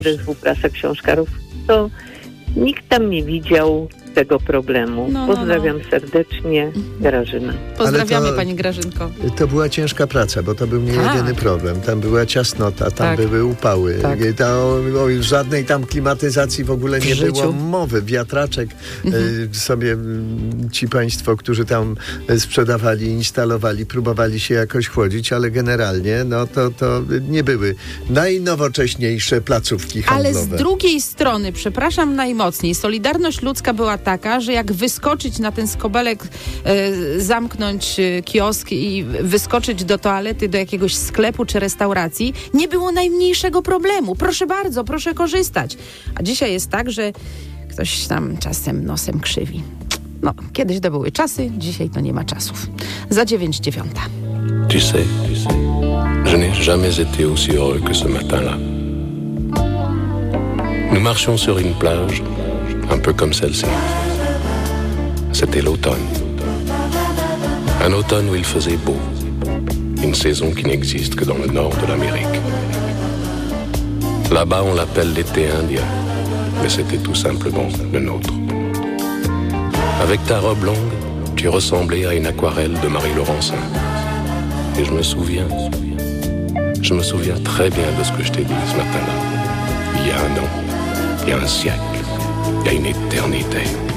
Prasa Książkarów, to nikt tam nie widział tego problemu. Pozdrawiam serdecznie, Grażyna. Pozdrawiamy Pani Grażynko. To była ciężka praca, bo to był nie jedyny problem. Tam była ciasnota, tam były upały. O żadnej tam klimatyzacji w ogóle nie było mowy. Wiatraczek sobie ci państwo, którzy tam sprzedawali, instalowali, próbowali się jakoś chłodzić, ale generalnie to nie były najnowocześniejsze placówki handlowe. Ale z drugiej strony, przepraszam najmocniej, Solidarność Ludzka była taka, że jak wyskoczyć na ten skobelek, zamknąć kiosk i wyskoczyć do toalety, do jakiegoś sklepu czy restauracji, nie było najmniejszego problemu. Proszę bardzo, proszę korzystać. A dzisiaj jest tak, że ktoś tam czasem nosem krzywi. Kiedyś to były czasy, dzisiaj to nie ma czasów. Za 9:09. Tu sais, je n'ai jamais été aussi heureux que ce matin-là. Nous marchions sur une plage, un peu comme celle-ci. C'était l'automne. Un automne où il faisait beau. Une saison qui n'existe que dans le nord de l'Amérique. Là-bas, on l'appelle l'été indien, mais c'était tout simplement le nôtre. Avec ta robe longue, tu ressemblais à une aquarelle de Marie Laurencin. Et je me souviens très bien de ce que je t'ai dit ce matin-là. Il y a un an, il y a un siècle, il y a une éternité.